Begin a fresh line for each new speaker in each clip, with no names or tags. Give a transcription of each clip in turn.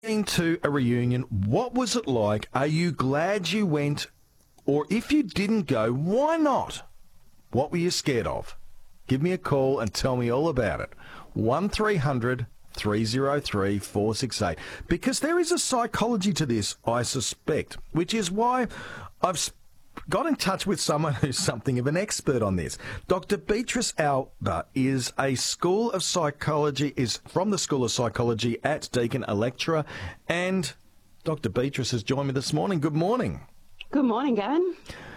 Been to a reunion, what was it like? Are you glad you went? Or if you didn't go, why not? What were you scared of? Give me a call and tell me all about it. 1300 303 468. Because there is a psychology to this, I suspect, which is why I've got in touch with someone who's something of an expert on this. Dr. Beatrice Alba is from the School of Psychology at Deakin, a lecturer, and Dr. Beatrice has joined me this morning. Good morning.
Good morning, Gavin.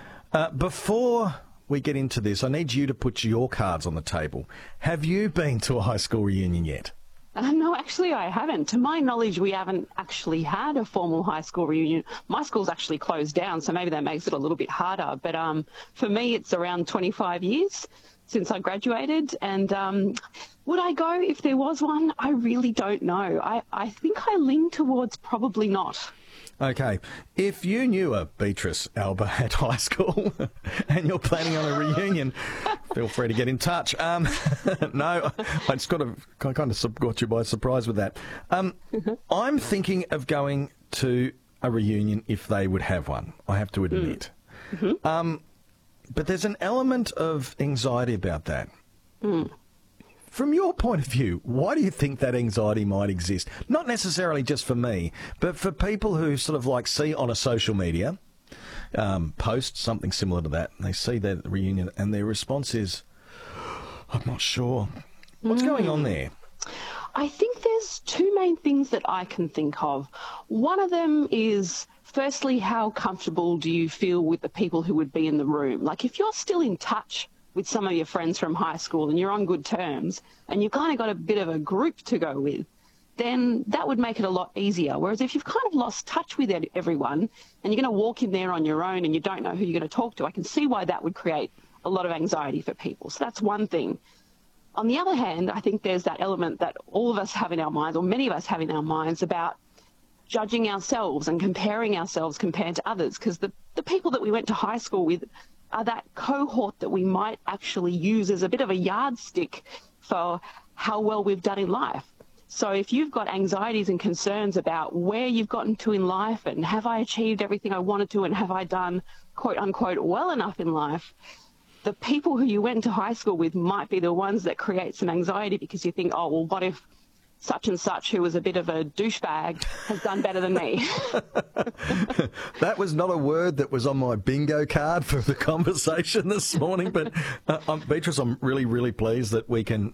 Before we get into this, I need you to put your cards on the table. Have you been to a high school reunion yet?
No, actually, I haven't. To my knowledge, we haven't actually had a formal high school reunion. My school's actually closed down, so maybe that makes it a little bit harder. But for me, it's around 25 years since I graduated. And would I go if there was one? I really don't know. I think I lean towards probably not.
Okay, if you knew a Beatrice Alba at high school and you're planning on a reunion, feel free to get in touch. No, I just kind of got you by surprise with that. I'm thinking of going to a reunion if they would have one, I have to admit. But there's an element of anxiety about that. From your point of view, why do you think that anxiety might exist? Not necessarily just for me, but for people who sort of like see on a social media post something similar to that, and they see their reunion and their response is, I'm not sure. What's going on there?
I think there's two main things that I can think of. One of them is, firstly, how comfortable do you feel with the people who would be in the room? Like, if you're still in touch with some of your friends from high school and you're on good terms and you've kind of got a bit of a group to go with, then that would make it a lot easier. Whereas if you've kind of lost touch with everyone and you're going to walk in there on your own and you don't know who you're going to talk to, I can see why that would create a lot of anxiety for people. So that's one thing. On the other hand, I think there's that element that all of us have in our minds, or many of us have in our minds, about judging ourselves and comparing ourselves compared to others, because the people that we went to high school with are that cohort that we might actually use as a bit of a yardstick for how well we've done in life. So if you've got anxieties and concerns about where you've gotten to in life and have I achieved everything I wanted to and have I done, quote unquote, well enough in life, the people who you went to high school with might be the ones that create some anxiety, because you think, oh, well, what if such and such, who was a bit of a douchebag, has done better than me?
That was not a word that was on my bingo card for the conversation this morning, but Beatrice, I'm really, really pleased that we can,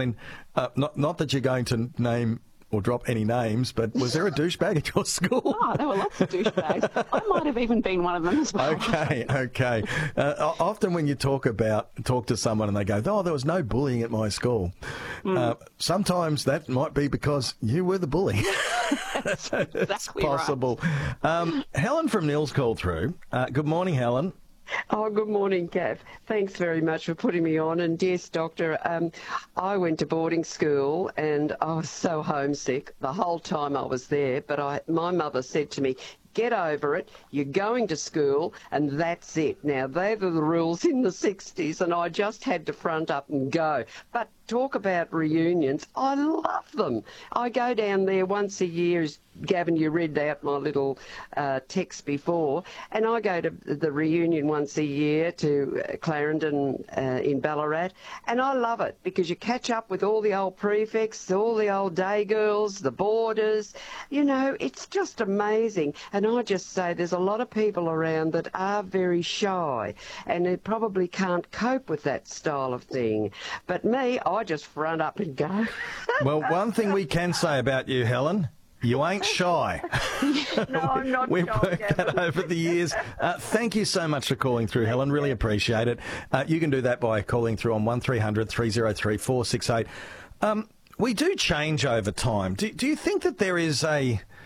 not that you're going to name or drop any names, but was there a douchebag at your school?
Oh, there were lots of douchebags. I might have even been one of them as well.
Okay. Often when you talk to someone and they go, oh, there was no bullying at my school. Sometimes that might be because you were the bully.
That's exactly
possible.
Right.
Helen from Nils called through. Good morning, Helen.
Oh, good morning, Gav. Thanks very much for putting me on. And yes, Doctor, I went to boarding school and I was so homesick the whole time I was there. But my mother said to me, get over it, you're going to school, and that's it. Now, they were the rules in the 60s, and I just had to front up and go. But talk about reunions, I love them. I go down there once a year, as Gavin, you read out my little text before, and I go to the reunion once a year to Clarendon in Ballarat, and I love it because you catch up with all the old prefects, all the old day girls, the boarders. You know, it's just amazing. And I just say there's a lot of people around that are very shy and they probably can't cope with that style of thing. But me, I just front up and go.
Well, one thing we can say about you, Helen, you ain't shy.
No, I'm not
We've
shy,
worked
Gavin.
that over the years. Thank you so much for calling through, Helen. Really appreciate it. You can do that by calling through on 1300 303 468. We do change over time. Do you think that there is